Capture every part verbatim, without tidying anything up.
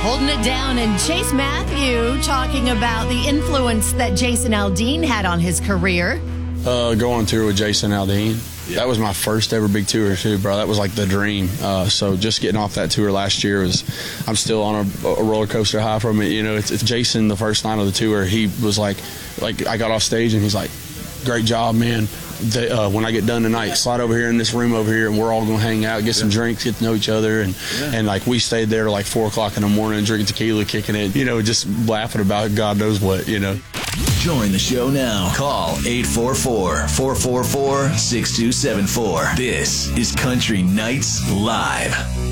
Holding it down, and Chase Matthew talking about the influence that Jason Aldean had on his career. Uh, going on tour with Jason Aldean. Yeah. That was my first ever big tour too, bro. That was like the dream. Uh, so just getting off that tour last year was, I'm still on a, a roller coaster high from it. You know, it's, it's Jason, the first night of the tour, he was like, like I got off stage and he's like, great job, man. They, uh, when I get done tonight, slide over here in this room over here, and we're all gonna hang out, get some yeah. drinks, get to know each other, and yeah. and like we stayed there like four o'clock in the morning, drinking tequila, kicking it, you know, just laughing about God knows what, you know. Join the show now. Call eight four four, four four four, six two seven four. This is Country Nights Live.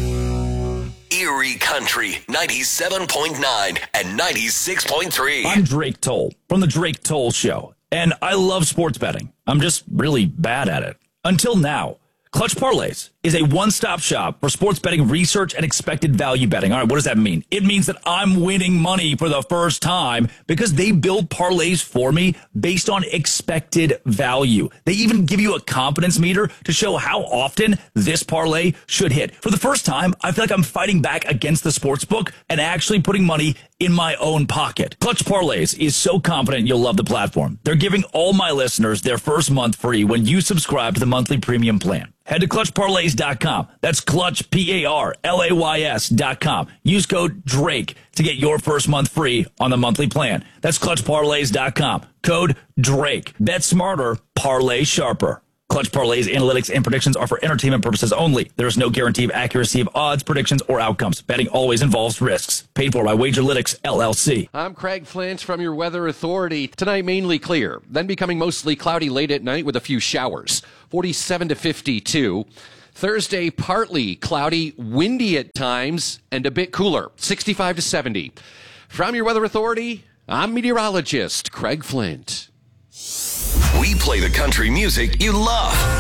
Erie Country ninety-seven point nine and ninety-six point three. I'm Drake Toll from The Drake Toll Show, and I love sports betting. I'm just really bad at it. Until now. Clutch Parlays is a one-stop shop for sports betting research and expected value betting. All right, what does that mean? It means that I'm winning money for the first time because they build parlays for me based on expected value. They even give you a confidence meter to show how often this parlay should hit. For the first time, I feel like I'm fighting back against the sportsbook and actually putting money in my own pocket. Clutch Parlays is so confident you'll love the platform. They're giving all my listeners their first month free when you subscribe to the monthly premium plan. Head to clutch parlays dot com. That's Clutch, P A R L A Y S dot com. Use code DRAKE to get your first month free on the monthly plan. That's clutch parlays dot com. Code DRAKE. Bet smarter, parlay sharper. Clutch Parlays, analytics, and predictions are for entertainment purposes only. There is no guarantee of accuracy of odds, predictions, or outcomes. Betting always involves risks. Paid for by Wagerlytics, L L C. I'm Craig Flint from your Weather Authority. Tonight, mainly clear, then becoming mostly cloudy late at night with a few showers. forty-seven to fifty-two. Thursday, partly cloudy, windy at times, and a bit cooler. sixty-five to seventy. From your Weather Authority, I'm meteorologist Craig Flint. We play the country music you love.